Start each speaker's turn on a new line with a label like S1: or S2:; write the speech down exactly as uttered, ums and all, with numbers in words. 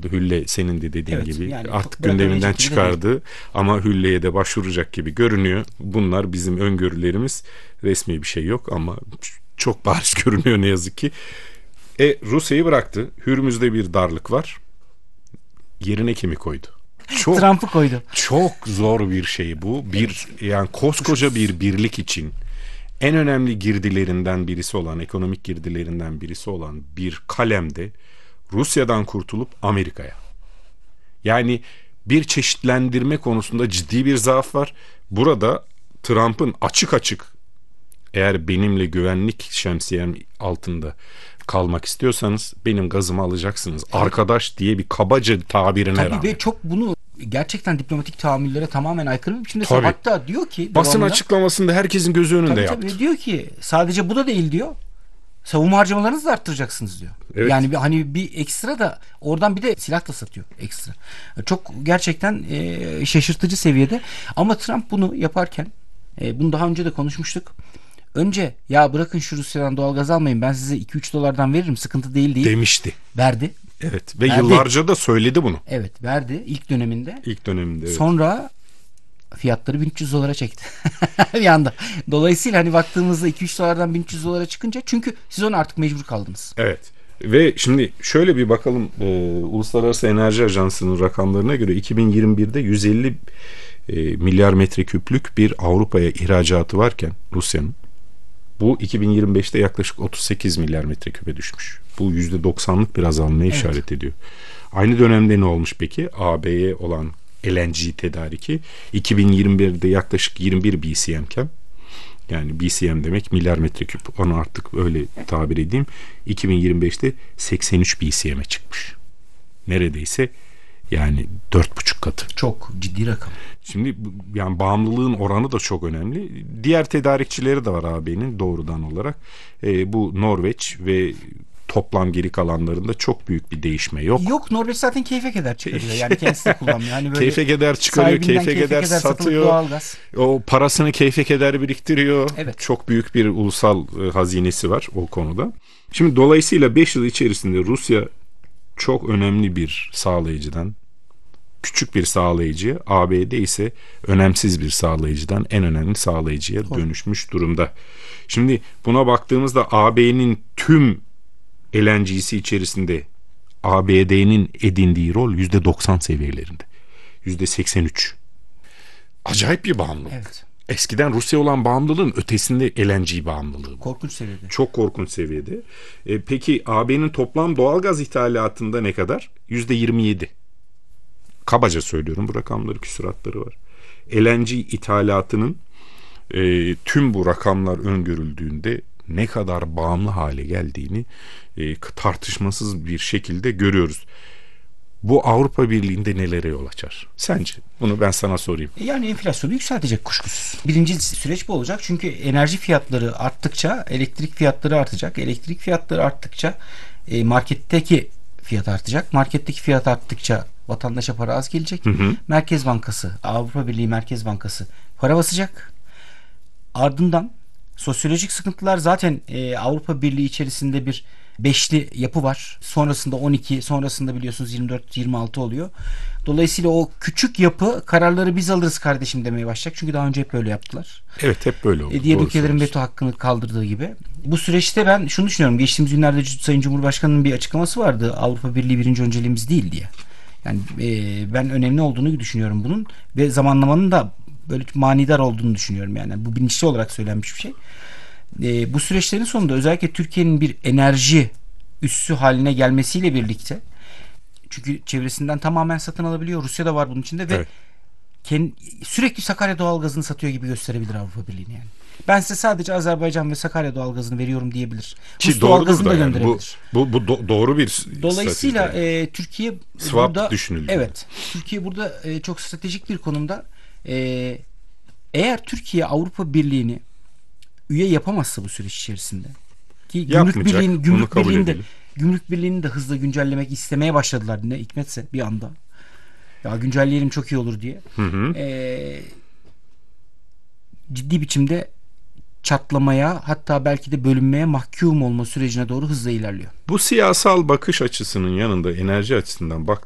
S1: çıkardı. Hülle senin de dediğin
S2: Evet,
S1: gibi
S2: yani
S1: artık
S2: bırakamayacak
S1: gündeminden
S2: gibi de
S1: çıkardı ama Hülle'ye de başvuracak gibi görünüyor. Bunlar bizim öngörülerimiz. Resmi bir şey yok ama çok bariz görünüyor ne yazık ki. E Rusya'yı bıraktı. Hürmüz'de bir darlık var. Yerine kimi koydu? Çok
S2: Trump'ı koydu.
S1: çok zor bir şey bu. Bir yani koskoca bir birlik için en önemli girdilerinden birisi olan, ekonomik girdilerinden birisi olan bir kalemde Rusya'dan kurtulup Amerika'ya. Yani bir çeşitlendirme konusunda ciddi bir zaaf var. Burada Trump'ın açık açık eğer benimle güvenlik şemsiyem altında kalmak istiyorsanız benim gazımı alacaksınız. Arkadaş diye bir kabaca tabirine
S2: Tabii
S1: rağmen.
S2: ve çok bunu gerçekten diplomatik tahammüllere tamamen aykırı bir biçimde.
S1: Tabii.
S2: Hatta diyor ki
S1: Basın
S2: devamında,
S1: açıklamasında herkesin gözü önünde
S2: tabii,
S1: yaptı.
S2: tabii, diyor ki sadece bu da değil diyor. Savunma harcamalarınızı da arttıracaksınız diyor.
S1: Evet.
S2: Yani bir, hani bir ekstra da oradan bir de silah da satıyor ekstra. Çok gerçekten e, şaşırtıcı seviyede. Ama Trump bunu yaparken e, bunu daha önce de konuşmuştuk. Önce ya bırakın şu Rusya'dan doğalgaz almayın, ben size iki üç dolardan veririm, sıkıntı değil deyip
S1: Demişti.
S2: verdi.
S1: Evet ve
S2: Verdi.
S1: yıllarca da söyledi bunu.
S2: Evet, verdi ilk döneminde.
S1: İlk döneminde evet.
S2: Sonra fiyatları bin üç yüz dolara çekti. Bir anda. Dolayısıyla hani baktığımızda iki üç dolardan bin üç yüz dolara çıkınca, çünkü siz ona artık mecbur kaldınız.
S1: Evet. Ve şimdi şöyle bir bakalım e, Uluslararası Enerji Ajansı'nın rakamlarına göre iki bin yirmi birde yüz elli e, milyar metreküplük bir Avrupa'ya ihracatı varken Rusya'nın, bu iki bin yirmi beşte yaklaşık otuz sekiz milyar metreküpe düşmüş. Bu yüzde doksanlık bir azalmaya
S2: Evet.
S1: işaret ediyor. Aynı dönemde ne olmuş peki? A B'ye olan L N G tedariki iki bin yirmi birde yaklaşık yirmi bir B C M'ken, yani B C M demek milyar metreküp, onu artık öyle tabir edeyim, iki bin yirmi beşte seksen üç B C M'e çıkmış. Neredeyse yani dört buçuk katı.
S2: Çok ciddi rakam.
S1: Şimdi bu- yani bağımlılığın oranı da çok önemli. Diğer tedarikçileri de var A B'nin doğrudan olarak. E, bu Norveç ve toplam geri kalanlarında çok büyük bir değişme yok.
S2: Yok, Norveç zaten keyfe keder çıkarıyor. Yani kendisi de kullanmıyor. Hani böyle
S1: Keyfe keder çıkarıyor,
S2: sahibinden
S1: keyfe keder
S2: satılıp
S1: satıyor.
S2: doğalgaz.
S1: O parasını keyfe keder biriktiriyor.
S2: Evet.
S1: Çok büyük bir ulusal e, hazinesi var o konuda. Şimdi dolayısıyla beş yıl içerisinde Rusya çok önemli bir sağlayıcıdan küçük bir sağlayıcı, A B D ise önemsiz bir sağlayıcıdan en önemli sağlayıcıya dönüşmüş durumda. Şimdi buna baktığımızda A B'nin tüm L N G'si içerisinde A B D'nin edindiği rol yüzde doksan seviyelerinde. yüzde seksen üç. Acayip bir bağımlılık.
S2: Evet.
S1: Eskiden Rusya olan bağımlılığın ötesinde L N G bağımlılığı.
S2: Korkunç seviyede.
S1: Çok korkunç seviyede. E, peki A B'nin toplam doğalgaz ithalatında ne kadar? yüzde yirmi yedi. Kabaca söylüyorum, bu rakamları, küsuratları var. L N G ithalatının e, tüm bu rakamlar öngörüldüğünde ne kadar bağımlı hale geldiğini e, tartışmasız bir şekilde görüyoruz. Bu Avrupa Birliği'nde nelere yol açar? Sence? Bunu ben sana sorayım.
S2: Yani enflasyonu yükseltecek kuşkusuz. Birinci süreç bu olacak. Çünkü enerji fiyatları arttıkça elektrik fiyatları artacak. Elektrik fiyatları arttıkça e, marketteki fiyat artacak. Marketteki fiyat arttıkça vatandaşa para az gelecek.
S1: Hı hı.
S2: Merkez Bankası, Avrupa Birliği Merkez Bankası para basacak. Ardından sosyolojik sıkıntılar, zaten e, Avrupa Birliği içerisinde bir beşli yapı var. Sonrasında on iki, sonrasında biliyorsunuz yirmi dört yirmi altı oluyor. Dolayısıyla o küçük yapı kararları biz alırız kardeşim demeye başlayacak. Çünkü daha önce hep böyle yaptılar.
S1: Evet, hep böyle oldu.
S2: E, diğer
S1: Doğru
S2: ülkelerin
S1: söylüyorsun.
S2: veto hakkını kaldırdığı gibi. Bu süreçte ben şunu düşünüyorum. Geçtiğimiz günlerde Sayın Cumhurbaşkanı'nın bir açıklaması vardı. Avrupa Birliği birinci önceliğimiz değil diye. Yani e, ben önemli olduğunu düşünüyorum bunun. Ve zamanlamanın da böyle manidar olduğunu düşünüyorum yani. Bu bilinçli olarak söylenmiş bir şey. E, bu süreçlerin sonunda özellikle Türkiye'nin bir enerji üssü haline gelmesiyle birlikte, çünkü çevresinden tamamen satın alabiliyor. Rusya da var bunun içinde ve
S1: Evet.
S2: kendi, sürekli Sakarya doğalgazını satıyor gibi gösterebilir Avrupa Birliği'ni yani. Ben size sadece Azerbaycan ve Sakarya doğalgazını veriyorum diyebilir.
S1: Ki
S2: Rus
S1: doğrudur
S2: doğalgazını
S1: da
S2: da
S1: yani. Bu,
S2: gönderebilir.
S1: bu, bu do- doğru bir
S2: Dolayısıyla
S1: istatistik.
S2: e, Türkiye
S1: Swap
S2: burada
S1: düşünüldü.
S2: evet, Türkiye burada e, çok stratejik bir konumda. E, eğer Türkiye Avrupa Birliği'ni üye yapamazsa bu süreç içerisinde, ki Gümrük
S1: Yapmayacak,
S2: Birliği'nin
S1: bunu
S2: Gümrük
S1: kabul
S2: Birliği'ni de
S1: edelim.
S2: Gümrük Birliği'ni de hızla güncellemek istemeye başladılar, ne hikmetse bir anda. Ya güncelleyelim çok iyi olur diye.
S1: Hı hı.
S2: E, ciddi biçimde çatlamaya, hatta belki de bölünmeye mahkum olma sürecine doğru hızla ilerliyor.
S1: Bu siyasal bakış açısının yanında enerji açısından bak